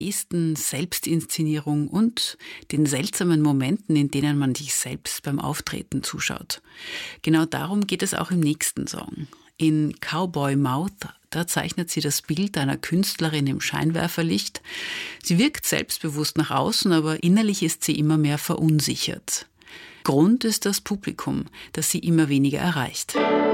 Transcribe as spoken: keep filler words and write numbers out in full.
Gesten, Selbstinszenierung und den seltsamen Momenten, in denen man sich selbst beim Auftreten zuschaut. Genau darum geht es auch im nächsten Song. In Cowboy Mouth, da zeichnet sie das Bild einer Künstlerin im Scheinwerferlicht. Sie wirkt selbstbewusst nach außen, aber innerlich ist sie immer mehr verunsichert. Grund ist das Publikum, das sie immer weniger erreicht.